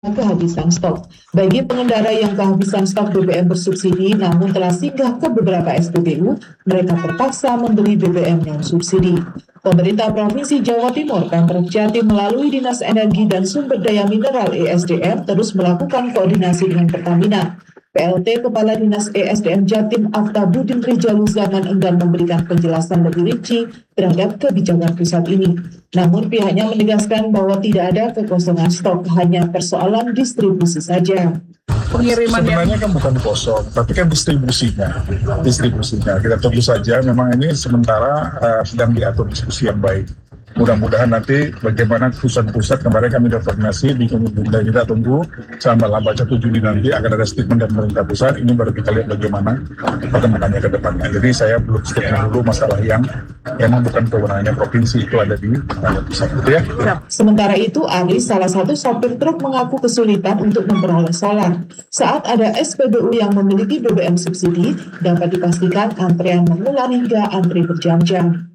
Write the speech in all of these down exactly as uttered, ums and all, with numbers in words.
kehabisan stok. Bagi pengendara yang kehabisan stok B B M bersubsidi namun telah singgah ke beberapa S P B U, mereka terpaksa membeli B B M non subsidi. Pemerintah Provinsi Jawa Timur, Pemprov Jatim melalui Dinas Energi dan Sumber Daya Mineral E S D M terus melakukan koordinasi dengan Pertamina. P L T Kepala Dinas E S D M Jatim Aftabudin Rijaluzaman enggan memberikan penjelasan lebih rinci terhadap kebijakan pusat ini. Namun pihaknya menegaskan bahwa tidak ada kekosongan stok, hanya persoalan distribusi saja. Pengiriman sebenarnya kan bukan kosong, tapi kan distribusinya, distribusinya. Kita tunggu saja. Memang ini sementara uh, sedang diatur diskusi yang baik. Mudah-mudahan nanti bagaimana pusat-pusat, kemarin kami sudah koordinasi di kemudian kita tunggu sampai lambat satu Juli nanti akan ada statement dari pemerintah pusat. Ini baru kita lihat bagaimana perkembangannya ke depannya. Jadi saya belum statement dulu masalah yang memang bukan kewenangannya provinsi, itu ada di uh, pusat, gitu ya. Sementara itu, Aris, salah satu sopir truk, mengaku kesulitan untuk memperoleh solar. Saat ada S P B U yang memiliki B B M subsidi, dapat dipastikan antrean mengular hingga antri berjam-jam.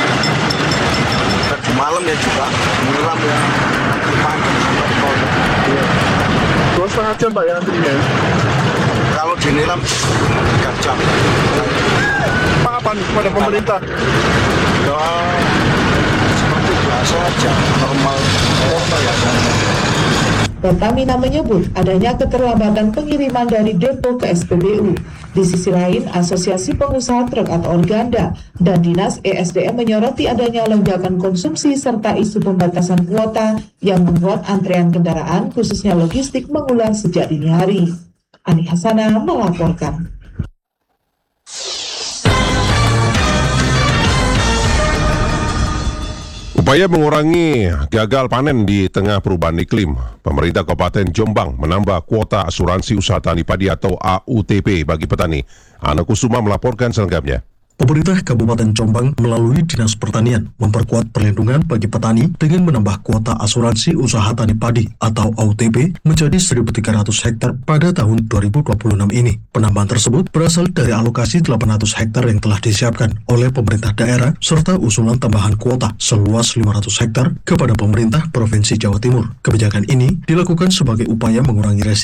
Malam ya juga, malam ya, pagi sampai sore. Dua setengah jam Pak ya antrinya? Kalau dinilam tiga jam. Pak apa nih kepada pemerintah? Ya, seperti biasa aja, normal, normal ya. Pertamina menyebut adanya keterlambatan pengiriman dari depo ke S P B U. Di sisi lain, Asosiasi Pengusaha Truk atau Organda dan Dinas E S D M menyoroti adanya lonjakan konsumsi serta isu pembatasan kuota yang membuat antrean kendaraan khususnya logistik mengular sejak dini hari. Ani Hasana melaporkan. Upaya mengurangi gagal panen di tengah perubahan iklim, pemerintah Kabupaten Jombang menambah kuota asuransi usaha tani padi atau A U T P bagi petani. Ana Kusuma melaporkan selengkapnya. Pemerintah Kabupaten Jombang melalui Dinas Pertanian memperkuat perlindungan bagi petani dengan menambah kuota asuransi usaha tani padi atau A U T P menjadi seribu tiga ratus hektar pada tahun dua ribu dua puluh enam ini. Penambahan tersebut berasal dari alokasi delapan ratus hektar yang telah disiapkan oleh pemerintah daerah serta usulan tambahan kuota seluas lima ratus hektar kepada pemerintah Provinsi Jawa Timur. Kebijakan ini dilakukan sebagai upaya mengurangi resiko